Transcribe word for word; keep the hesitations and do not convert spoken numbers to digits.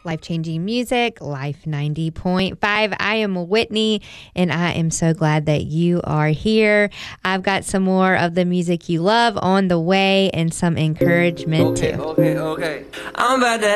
Life-changing music, Life ninety point five. I am Whitney, and I am so glad that you are here. I've got some more of the music you love on the way and some encouragement okay, too. Okay, okay, I'm about to